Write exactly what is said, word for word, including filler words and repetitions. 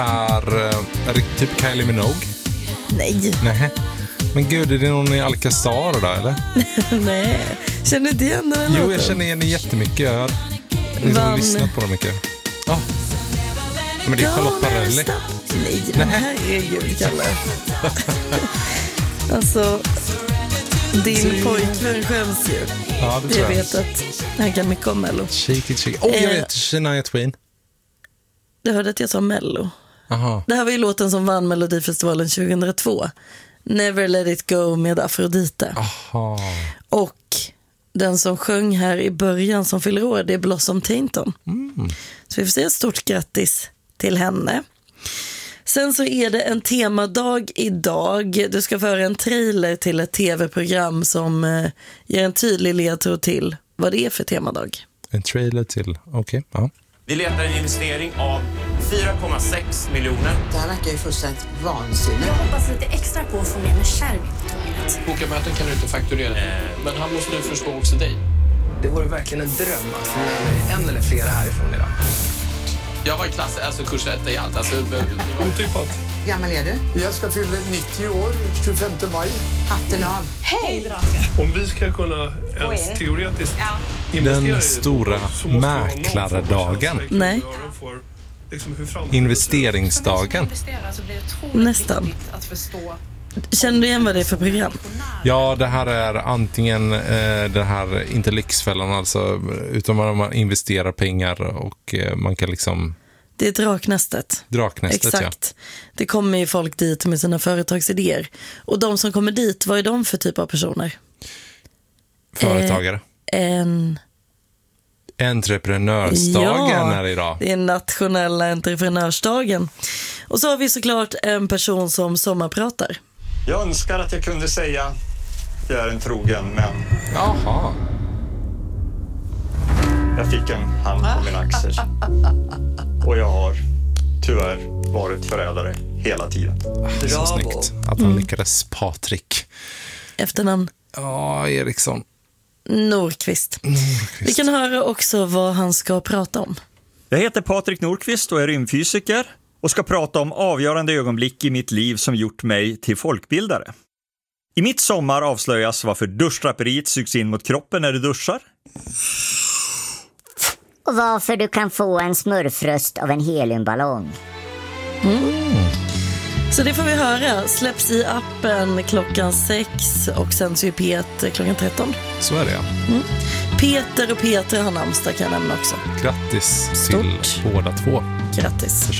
Är, är det typ Kylie Minogue? Nej. Nej. Men gud, är det någon i Alcazar då, eller? Nej. Känner du inte igen den? Jo, jag känner igen det jättemycket. Jag har liksom Van... lyssnat på det mycket. Ja. Men det är Charlotte Perrelli. Nej, men herregud, Kalle. Alltså, din pojkvän skäms ju. Ja, det tror jag. jag. vet att han kan mycket om Mello. Shake it, shake it. Åh, oh, jag vet. Shania Twain. Du hörde att jag sa Mello. Aha. Det här var ju låten som vann Melodifestivalen tjugohundratvå. Never Let It Go med Afrodite. Aha. Och den som sjöng här i början som fyller år, det är Blossom Tainton. Mm. Så vi får säga ett stort grattis till henne. Sen så är det en temadag idag. Du ska föra en trailer till ett tv-program som eh, ger en tydlig ledtråd till vad det är för temadag. En trailer till, okej. Okay. Ja. Vi letar en investering av fyra komma sex miljoner. Det här verkar ju fullständigt vansinnigt. Jag hoppas lite extra på att få med mig själv på tåget. Boka möten kan du inte fakturera, men han måste nu förstå också dig. Det vore verkligen en dröm att få med mig en eller flera härifrån idag. Jag var i klass, alltså kurs ett i allt. Alltså, otippat. Hur gammal är du? Jag ska fylla nittio år, tjugofemte maj. Hatten av. Hej! Om vi ska kunna ens teoretiskt Den stora mäklardagen. Nej. Investeringsdagen. Nästan. Känner du igen vad det är för program? Ja, det här är antingen eh, det här, inte Lyxfällan alltså, utan man investerar pengar och eh, man kan liksom... Det är Draknästet. Draknästet, exakt. Ja. Det kommer ju folk dit med sina företagsidéer. Och de som kommer dit, vad är de för typ av personer? Företagare. Eh, en... Entreprenörsdagen ja, är idag. Det är nationella entreprenörsdagen. Och så har vi såklart en person som sommarpratar. Jag önskar att jag kunde säga att jag är en trogen, men... Jaha. Jag fick en hand på min axel. Och jag har tyvärr varit förrädare hela tiden. Det är så snyggt att han mm. lyckades. Patrik. Efternamn? Ja, Eriksson. Nordqvist. Nordqvist. Vi kan höra också vad han ska prata om. Jag heter Patrik Nordqvist och är rymdfysiker och ska prata om avgörande ögonblick i mitt liv som gjort mig till folkbildare. I mitt sommar avslöjas varför duschdraperiet sugs in mot kroppen när du duschar. Och varför du kan få en smurfröst av en heliumballong. Mm. Så det får vi höra. Släpps i appen klockan sex och sänds ju P ett klockan tretton. Så är det, ja. Mm. Peter och Peter har namnsdag kan jag nämna också. Grattis Stort. till båda två. Grattis.